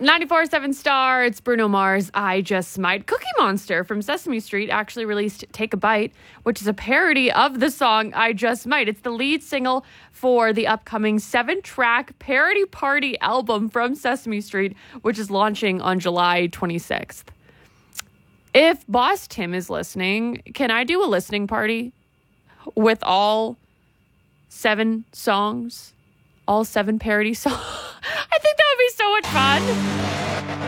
94.7 Star, it's Bruno Mars, I Just Might. Cookie Monster from Sesame Street actually released Take a Bite, which is a parody of the song I Just Might. It's the lead single for the upcoming 7-track parody party album from Sesame Street, which is launching on July 26th. If Boss Tim is listening, can I do a listening party with all 7 songs? All 7 parody songs? I think that would be so much fun.